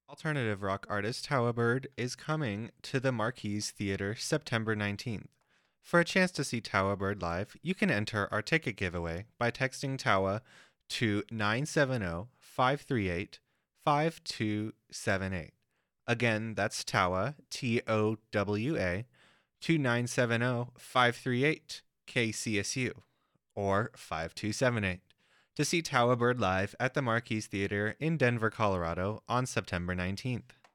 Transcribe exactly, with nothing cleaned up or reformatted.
Alternative rock artist Tower Bird is coming to the Marquise Theater September nineteenth. For a chance to see Tower Bird live, you can enter our ticket giveaway by texting Tower to nine seven zero, five three eight, five two seven eight. Again, that's Towa, T O W A, to nine seven zero, five three eight, K C S U, or five two seven eight, to see Tower Bird live at the Marquise Theater in Denver, Colorado on September nineteenth.